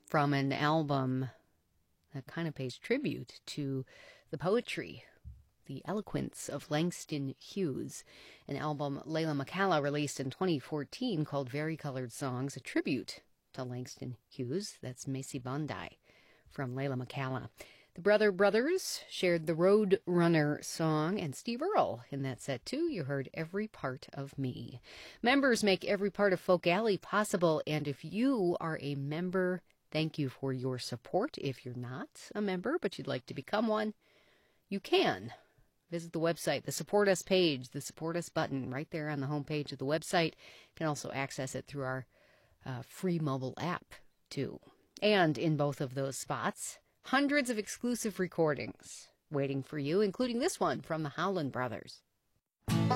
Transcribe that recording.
from an album that kind of pays tribute to the poetry, the eloquence of Langston Hughes, an album Layla McCalla released in 2014 called Varicolored Songs, a tribute to Langston Hughes. That's Macy Bondi from Layla McCalla. The Brother Brothers shared the Road Runner song, and Steve Earle in that set too. You heard Every Part of Me. Members make every part of Folk Alley possible, and if you are a member, thank you for your support. If you're not a member but you'd like to become one, you can. Visit the website, the Support Us page, the Support Us button right there on the homepage of the website. You can also access it through our free mobile app, too. And in both of those spots, hundreds of exclusive recordings waiting for you, including this one from the Howland Brothers.